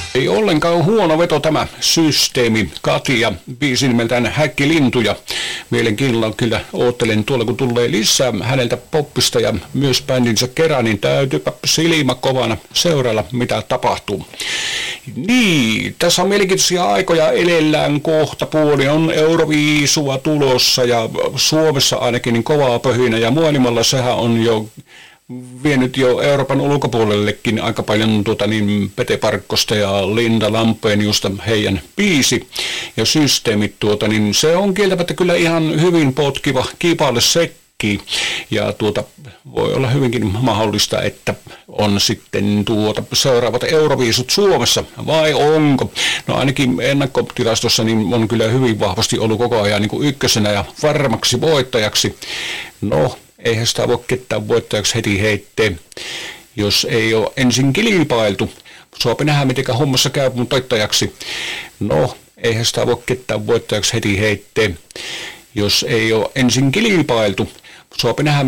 Ei ollenkaan huono veto tämä Systeemi, Katja, biisi nimeltään Häkkilintuja. Mielenkiinnolla kyllä oottelen tuolla, kun tulee lisää häneltä poppista ja myös bändinsä kerran, niin täytyypä silmä kovana seurailla, mitä tapahtuu. Niin, tässä on mielenkiintoisia aikoja elellään, kohta puoli on Euroviisua tulossa ja Suomessa ainakin niin kovaa pöhinä ja maailmalla sehän on jo vienyt jo Euroopan ulkopuolellekin aika paljon Pete Parkkosta ja Linda Lampeniusta heidän biisi ja Systeemit niin se on kieltämättä kyllä ihan hyvin potkiva kipalle sekki ja voi olla hyvinkin mahdollista, että on sitten seuraavat Euroviisut Suomessa, vai onko? No ainakin ennakkotilastossa niin on kyllä hyvin vahvasti ollut koko ajan niin kuin ykkösenä ja varmaksi voittajaksi. No, eihän sitä voi ketään voittajaksi heti heittää, jos ei ole ensin kilpailtu. Suopi nähdä, miten hommassa käy mun voittajaksi. No, eihän sitä voi ketään voittajaksi heti heittää, jos ei ole ensin kilpailtu. Suopi nähdä,